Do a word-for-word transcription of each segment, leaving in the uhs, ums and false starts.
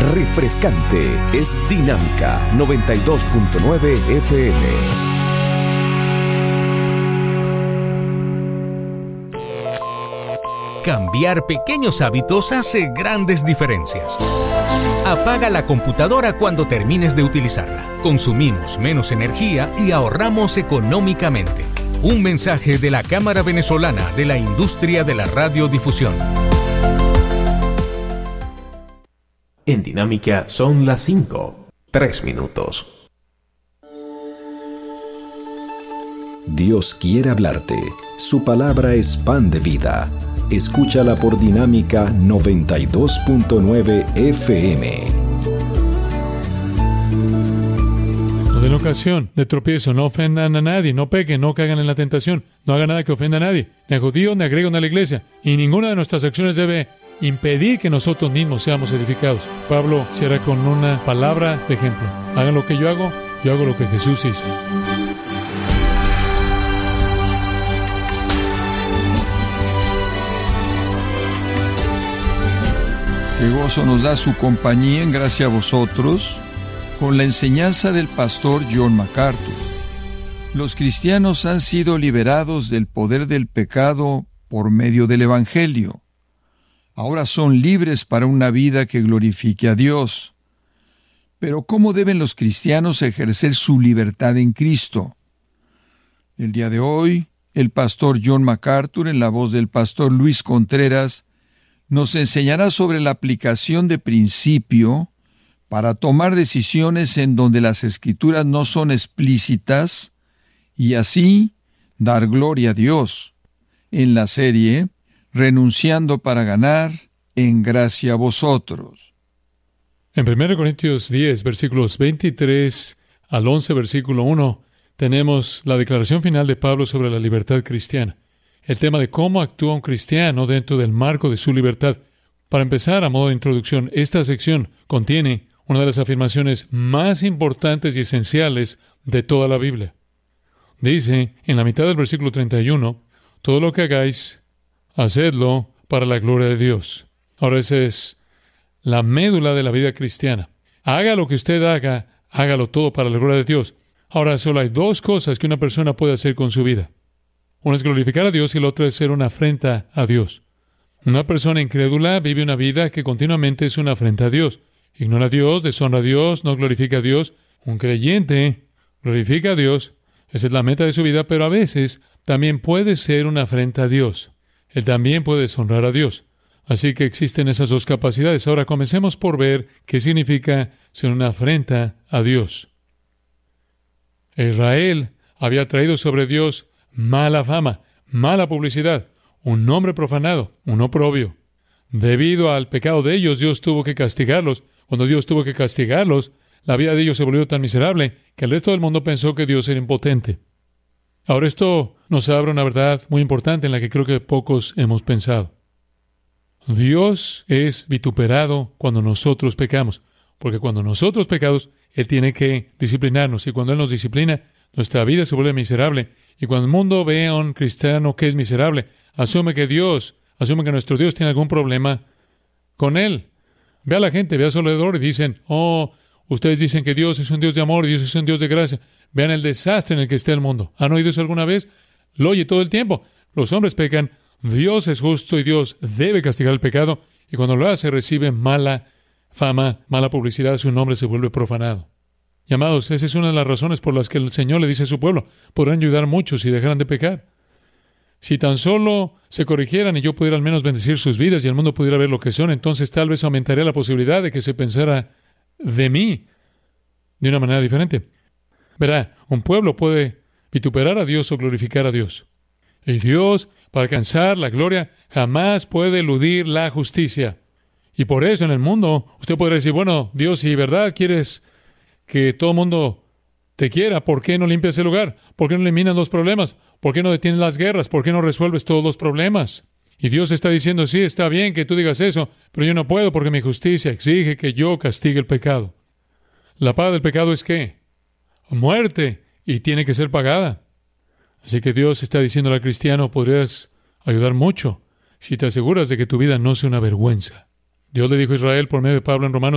refrescante, es Dinámica noventa y dos punto nueve F M. Cambiar pequeños hábitos hace grandes diferencias. Apaga la computadora cuando termines de utilizarla. Consumimos menos energía y ahorramos económicamente. Un mensaje de la Cámara Venezolana de la Industria de la Radiodifusión. En Dinámica son las cinco, tres minutos. Dios quiere hablarte. Su palabra es pan de vida. Escúchala por Dinámica noventa y dos punto nueve F M. No den ocasión de tropiezo, no ofendan a nadie, no pequen, no caigan en la tentación, no hagan nada que ofenda a nadie, ni a judíos ni a griegos ni a la iglesia, y ninguna de nuestras acciones debe impedir que nosotros mismos seamos edificados. Pablo cierra con una palabra de ejemplo: hagan lo que yo hago, yo hago lo que Jesús hizo. Qué gozo nos da su compañía en gracia a vosotros con la enseñanza del pastor John MacArthur. Los cristianos han sido liberados del poder del pecado por medio del Evangelio. Ahora son libres para una vida que glorifique a Dios. Pero ¿cómo deben los cristianos ejercer su libertad en Cristo? El día de hoy, el pastor John MacArthur, en la voz del pastor Luis Contreras, nos enseñará sobre la aplicación de principio para tomar decisiones en donde las Escrituras no son explícitas y así dar gloria a Dios. En la serie Renunciando para ganar, en gracia a vosotros. En primera Corintios diez, versículos veintitrés al once, versículo uno, tenemos la declaración final de Pablo sobre la libertad cristiana. El tema de cómo actúa un cristiano dentro del marco de su libertad. Para empezar, a modo de introducción, esta sección contiene una de las afirmaciones más importantes y esenciales de toda la Biblia. Dice, en la mitad del versículo treinta y uno, todo lo que hagáis, hacedlo para la gloria de Dios. Ahora, esa es la médula de la vida cristiana. Haga lo que usted haga, hágalo todo para la gloria de Dios. Ahora, solo hay dos cosas que una persona puede hacer con su vida. Una es glorificar a Dios y la otra es ser una afrenta a Dios. Una persona incrédula vive una vida que continuamente es una afrenta a Dios. Ignora a Dios, deshonra a Dios, no glorifica a Dios. Un creyente glorifica a Dios. Esa es la meta de su vida, pero a veces también puede ser una afrenta a Dios. Él también puede deshonrar a Dios. Así que existen esas dos capacidades. Ahora comencemos por ver qué significa ser una afrenta a Dios. Israel había traído sobre Dios mala fama, mala publicidad, un nombre profanado, un oprobio. Debido al pecado de ellos, Dios tuvo que castigarlos. Cuando Dios tuvo que castigarlos, la vida de ellos se volvió tan miserable que el resto del mundo pensó que Dios era impotente. Ahora esto nos abre una verdad muy importante en la que creo que pocos hemos pensado. Dios es vituperado cuando nosotros pecamos, porque cuando nosotros pecamos, Él tiene que disciplinarnos, y cuando Él nos disciplina, nuestra vida se vuelve miserable. Y cuando el mundo ve a un cristiano que es miserable, asume que Dios, asume que nuestro Dios tiene algún problema con él. Ve a la gente, ve a su alrededor y dicen, oh, ustedes dicen que Dios es un Dios de amor y Dios es un Dios de gracia. Vean el desastre en el que está el mundo. ¿Han oído eso alguna vez? Lo oye todo el tiempo. Los hombres pecan, Dios es justo y Dios debe castigar el pecado. Y cuando lo hace, recibe mala fama, mala publicidad, su nombre se vuelve profanado. Y amados, esa es una de las razones por las que el Señor le dice a su pueblo, podrán ayudar mucho si dejaran de pecar. Si tan solo se corrigieran y yo pudiera al menos bendecir sus vidas y el mundo pudiera ver lo que son, entonces tal vez aumentaría la posibilidad de que se pensara de mí de una manera diferente. Verá, un pueblo puede vituperar a Dios o glorificar a Dios. Y Dios, para alcanzar la gloria, jamás puede eludir la justicia. Y por eso en el mundo, usted podrá decir, bueno, Dios, si verdad quieres que todo el mundo te quiera, ¿por qué no limpias el lugar? ¿Por qué no eliminas los problemas? ¿Por qué no detienes las guerras? ¿Por qué no resuelves todos los problemas? Y Dios está diciendo, sí, está bien que tú digas eso, pero yo no puedo porque mi justicia exige que yo castigue el pecado. La paga del pecado es ¿qué? Muerte, y tiene que ser pagada. Así que Dios está diciendo al cristiano, podrías ayudar mucho si te aseguras de que tu vida no sea una vergüenza. Dios le dijo a Israel por medio de Pablo en Romanos,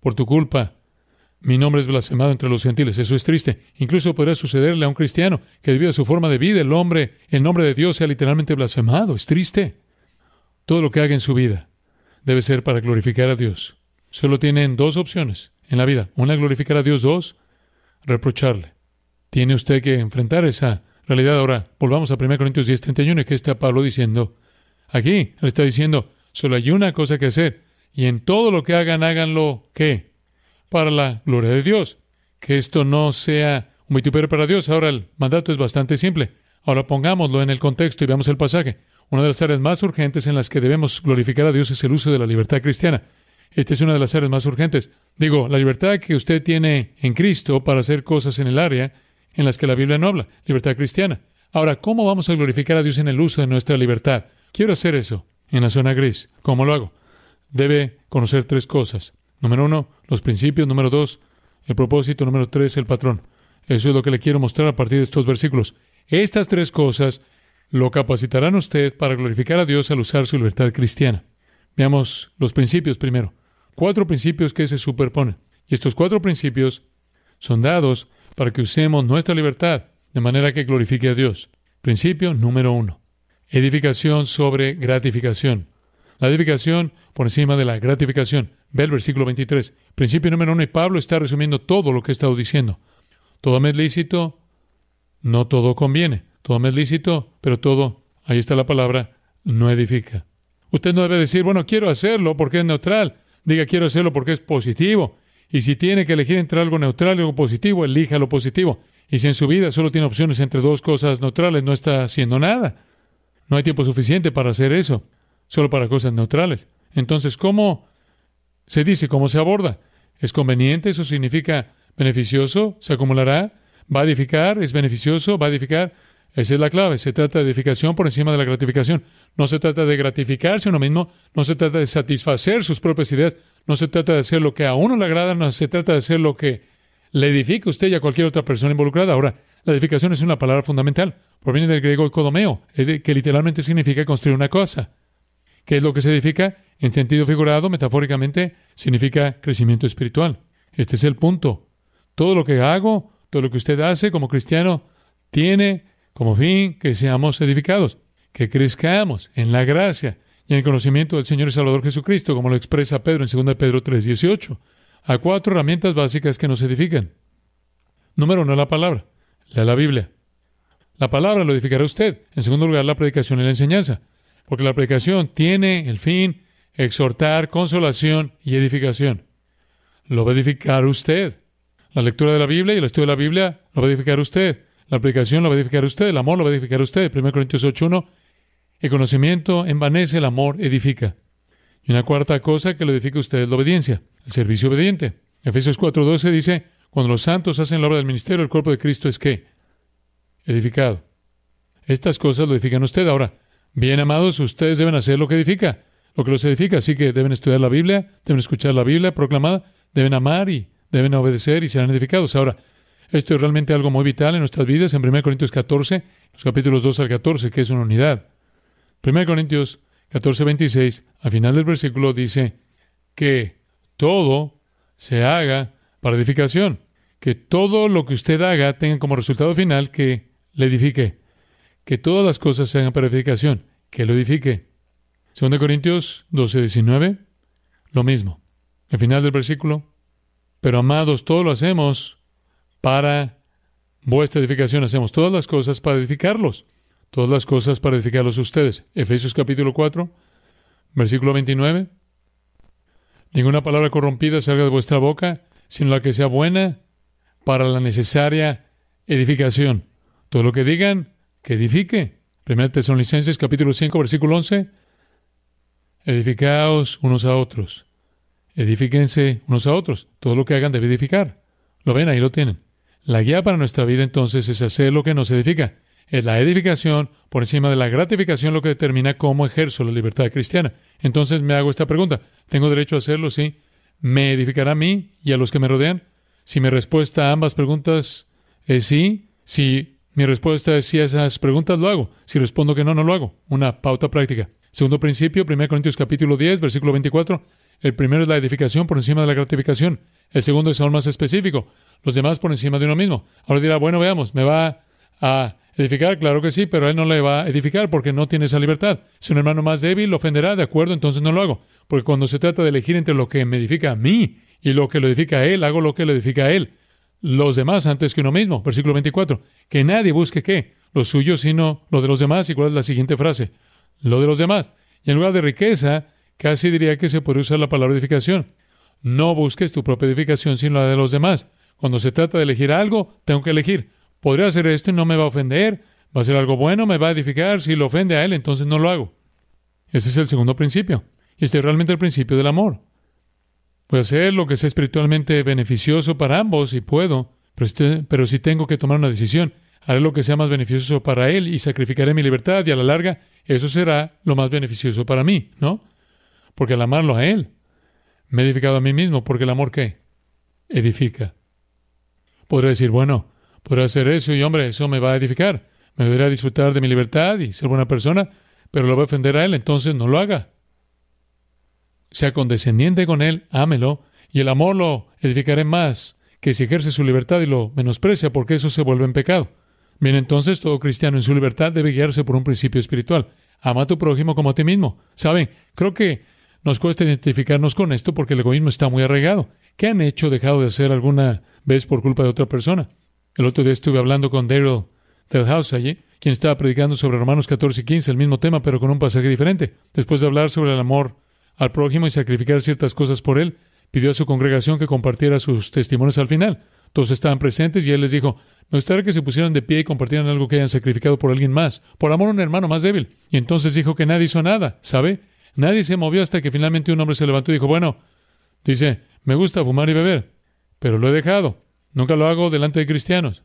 por tu culpa, mi nombre es blasfemado entre los gentiles. Eso es triste. Incluso podría sucederle a un cristiano que debido a su forma de vida, el hombre, el nombre de Dios sea literalmente blasfemado. Es triste. Todo lo que haga en su vida debe ser para glorificar a Dios. Solo tienen dos opciones en la vida. Una, glorificar a Dios. Dos, reprocharle. Tiene usted que enfrentar esa realidad. Ahora, volvamos a primera Corintios diez, treinta y uno, que está Pablo diciendo, aquí, él está diciendo, solo hay una cosa que hacer, y en todo lo que hagan, háganlo, ¿qué? Para la gloria de Dios. Que esto no sea un vituperio para Dios. Ahora, el mandato es bastante simple. Ahora pongámoslo en el contexto y veamos el pasaje. Una de las áreas más urgentes en las que debemos glorificar a Dios es el uso de la libertad cristiana. Esta es una de las áreas más urgentes. Digo, la libertad que usted tiene en Cristo para hacer cosas en el área en las que la Biblia no habla, libertad cristiana. Ahora, ¿cómo vamos a glorificar a Dios en el uso de nuestra libertad? Quiero hacer eso en la zona gris. ¿Cómo lo hago? Debe conocer tres cosas. Número uno, los principios. Número dos, el propósito. Número tres, el patrón. Eso es lo que le quiero mostrar a partir de estos versículos. Estas tres cosas lo capacitarán a usted para glorificar a Dios al usar su libertad cristiana. Veamos los principios primero. Cuatro principios que se superponen. Y estos cuatro principios son dados para que usemos nuestra libertad de manera que glorifique a Dios. Principio número uno. Edificación sobre gratificación. La edificación por encima de la gratificación. Ve el versículo veintitrés. Principio número uno. Y Pablo está resumiendo todo lo que he estado diciendo. Todo me es lícito, no todo conviene. Todo me es lícito, pero todo, ahí está la palabra, no edifica. Usted no debe decir, bueno, quiero hacerlo porque es neutral. Diga, quiero hacerlo porque es positivo. Y si tiene que elegir entre algo neutral y algo positivo, elija lo positivo. Y si en su vida solo tiene opciones entre dos cosas neutrales, no está haciendo nada. No hay tiempo suficiente para hacer eso, solo para cosas neutrales. Entonces, ¿cómo se dice? ¿Cómo se aborda? ¿Es conveniente? ¿Eso significa beneficioso? ¿Se acumulará? ¿Va a edificar? ¿Es beneficioso? ¿Va a edificar? Esa es la clave. Se trata de edificación por encima de la gratificación. No se trata de gratificarse a uno mismo. No se trata de satisfacer sus propias ideas. No se trata de hacer lo que a uno le agrada. No se trata de hacer lo que le edifica a usted y a cualquier otra persona involucrada. Ahora, la edificación es una palabra fundamental. Proviene del griego ecodomeo, que literalmente significa construir una cosa. ¿Qué es lo que se edifica? En sentido figurado, metafóricamente, significa crecimiento espiritual. Este es el punto. Todo lo que hago, todo lo que usted hace como cristiano, tiene como fin que seamos edificados, que crezcamos en la gracia y en el conocimiento del Señor y Salvador Jesucristo, como lo expresa Pedro en segunda de Pedro tres dieciocho. Hay cuatro herramientas básicas que nos edifican. Número uno, la palabra. Lea la Biblia. La palabra lo edificará usted. En segundo lugar, la predicación y la enseñanza. Porque la predicación tiene el fin exhortar, consolación y edificación. Lo va a edificar usted. La lectura de la Biblia y el estudio de la Biblia lo va a edificar usted. La predicación lo va a edificar usted. El amor lo va a edificar usted. primera Corintios ocho uno. El conocimiento envanece, el amor edifica. Y una cuarta cosa que lo edifica usted es la obediencia, el servicio obediente. Efesios cuatro doce dice, cuando los santos hacen la obra del ministerio, el cuerpo de Cristo es ¿qué? Edificado. Estas cosas lo edifican usted. Ahora, bien amados, ustedes deben hacer lo que edifica, lo que los edifica. Así que deben estudiar la Biblia, deben escuchar la Biblia proclamada, deben amar y deben obedecer y serán edificados. Ahora, esto es realmente algo muy vital en nuestras vidas. En primera Corintios catorce, los capítulos dos al catorce, que es una unidad. primera Corintios catorce veintiséis, al final del versículo dice que todo se haga para edificación. Que todo lo que usted haga tenga como resultado final que le edifique. Que todas las cosas se hagan para edificación. Que lo edifique. segunda Corintios doce diecinueve, lo mismo. Al final del versículo, pero amados, todo lo hacemos para vuestra edificación. Hacemos todas las cosas para edificarlos. Todas las cosas para edificarlos ustedes. Efesios capítulo cuatro, versículo veintinueve. Ninguna palabra corrompida salga de vuestra boca, sino la que sea buena para la necesaria edificación. Todo lo que digan, que edifique. primera Tesalonicenses capítulo cinco, versículo once. Edificaos unos a otros. Edifíquense unos a otros. Todo lo que hagan debe edificar. Lo ven, ahí lo tienen. La guía para nuestra vida entonces es hacer lo que nos edifica. Es la edificación por encima de la gratificación lo que determina cómo ejerzo la libertad cristiana. Entonces me hago esta pregunta. ¿Tengo derecho a hacerlo? Sí. ¿Me edificará a mí y a los que me rodean? Si mi respuesta a ambas preguntas es sí, si mi respuesta es sí a esas preguntas, lo hago. Si respondo que no, no lo hago. Una pauta práctica. Segundo principio, primera Corintios capítulo diez, versículo veinticuatro. El primero es la edificación por encima de la gratificación. El segundo es aún más específico. Los demás por encima de uno mismo. Ahora dirá, bueno, veamos, ¿me va a edificar? Claro que sí, pero a él no le va a edificar porque no tiene esa libertad. Si un hermano más débil lo ofenderá, de acuerdo, entonces no lo hago. Porque cuando se trata de elegir entre lo que me edifica a mí y lo que lo edifica a él, hago lo que lo edifica a él. Los demás antes que uno mismo. Versículo veinticuatro. Que nadie busque ¿qué? Lo suyo, sino lo de los demás. ¿Y cuál es la siguiente frase? Lo de los demás. Y en lugar de riqueza, casi diría que se puede usar la palabra edificación. No busques tu propia edificación, sino la de los demás. Cuando se trata de elegir algo, tengo que elegir. Podría hacer esto y no me va a ofender. Va a ser algo bueno, me va a edificar. Si lo ofende a él, entonces no lo hago. Ese es el segundo principio. Y este es realmente el principio del amor. Voy a hacer lo que sea espiritualmente beneficioso para ambos, si puedo. Pero si, pero si tengo que tomar una decisión, haré lo que sea más beneficioso para él y sacrificaré mi libertad. Y a la larga, eso será lo más beneficioso para mí, ¿no? Porque al amarlo a él, me he edificado a mí mismo. Porque el amor, ¿qué? Edifica. Podré decir, bueno, podré hacer eso y, hombre, eso me va a edificar. Me debería disfrutar de mi libertad y ser buena persona, pero lo va a ofender a él, entonces no lo haga. Sea condescendiente con él, ámelo, y el amor lo edificaré más que si ejerce su libertad y lo menosprecia, porque eso se vuelve en pecado. Bien, entonces todo cristiano en su libertad debe guiarse por un principio espiritual. Ama a tu prójimo como a ti mismo. ¿Saben? Creo que nos cuesta identificarnos con esto porque el egoísmo está muy arraigado. ¿Qué han hecho o dejado de hacer alguna vez por culpa de otra persona? El otro día estuve hablando con Daryl Delhouse allí, quien estaba predicando sobre Romanos catorce y quince, el mismo tema, pero con un pasaje diferente. Después de hablar sobre el amor al prójimo y sacrificar ciertas cosas por él, pidió a su congregación que compartiera sus testimonios al final. Todos estaban presentes y él les dijo, me gustaría que se pusieran de pie y compartieran algo que hayan sacrificado por alguien más, por amor a un hermano más débil. Y entonces dijo que nadie hizo nada, ¿sabe? Nadie se movió hasta que finalmente un hombre se levantó y dijo, bueno, dice, me gusta fumar y beber, pero lo he dejado. Nunca lo hago delante de cristianos.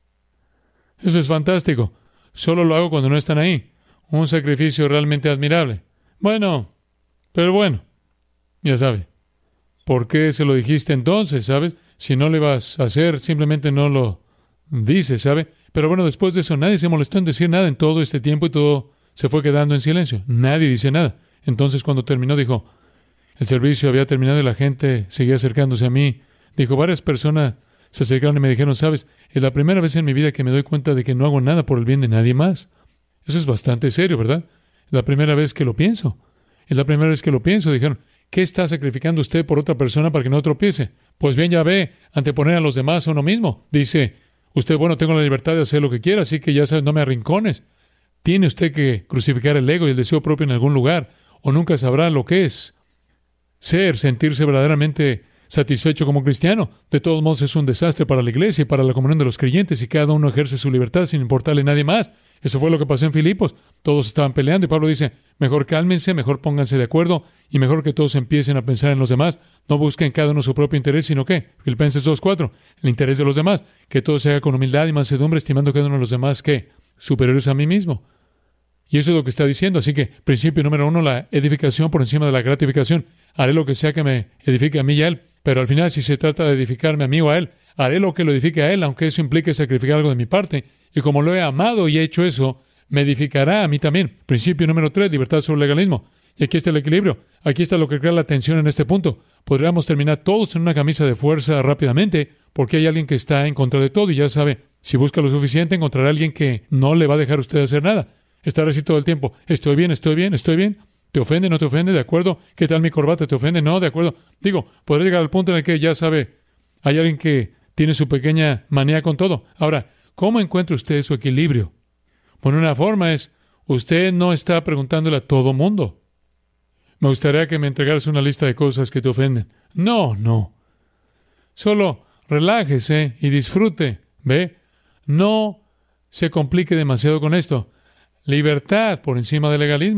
Eso es fantástico. Solo lo hago cuando no están ahí. Un sacrificio realmente admirable. Bueno, pero bueno, ya sabe. ¿Por qué se lo dijiste entonces, sabes? Si no le vas a hacer, simplemente no lo dices, ¿sabe? Pero bueno, después de eso, nadie se molestó en decir nada en todo este tiempo y todo se fue quedando en silencio. Nadie dice nada. Entonces, cuando terminó, dijo, el servicio había terminado y la gente seguía acercándose a mí. Dijo, varias personas se acercaron y me dijeron, sabes, es la primera vez en mi vida que me doy cuenta de que no hago nada por el bien de nadie más. Eso es bastante serio, ¿verdad? Es la primera vez que lo pienso. Es la primera vez que lo pienso. Dijeron, ¿qué está sacrificando usted por otra persona para que no tropiece? Pues bien, ya ve, anteponer a los demás a uno mismo. Dice, usted, bueno, tengo la libertad de hacer lo que quiera, así que ya sabes, no me arrincones. Tiene usted que crucificar el ego y el deseo propio en algún lugar, o nunca sabrá lo que es ser, sentirse verdaderamente satisfecho como cristiano. De todos modos, es un desastre para la iglesia y para la comunión de los creyentes, y cada uno ejerce su libertad sin importarle a nadie más. Eso fue lo que pasó en Filipos. Todos estaban peleando y Pablo dice, mejor cálmense, mejor pónganse de acuerdo y mejor que todos empiecen a pensar en los demás. No busquen cada uno su propio interés, sino que, Filipenses dos cuatro, el interés de los demás. Que todo se haga con humildad y mansedumbre, estimando cada uno de los demás que superiores a mí mismo. Y eso es lo que está diciendo. Así que, principio número uno, la edificación por encima de la gratificación. Haré lo que sea que me edifique a mí y a él. Pero al final, si se trata de edificarme a mí o a él, haré lo que lo edifique a él, aunque eso implique sacrificar algo de mi parte. Y como lo he amado y he hecho eso, me edificará a mí también. Principio número tres, libertad sobre el legalismo. Y aquí está el equilibrio. Aquí está lo que crea la tensión en este punto. Podríamos terminar todos en una camisa de fuerza rápidamente, porque hay alguien que está en contra de todo y ya sabe, si busca lo suficiente, encontrará a alguien que no le va a dejar a usted hacer nada. Estará así todo el tiempo. Estoy bien, estoy bien, estoy bien. ¿Te ofende, no te ofende? ¿De acuerdo? ¿Qué tal mi corbata? ¿Te ofende? No, de acuerdo. Digo, podrá llegar al punto en el que ya sabe, hay alguien que tiene su pequeña manía con todo. Ahora, ¿cómo encuentra usted su equilibrio? Bueno, una forma es, usted no está preguntándole a todo mundo. Me gustaría que me entregaras una lista de cosas que te ofenden. No, no. Solo relájese y disfrute. ¿Ve? No se complique demasiado con esto. Libertad por encima del legalismo.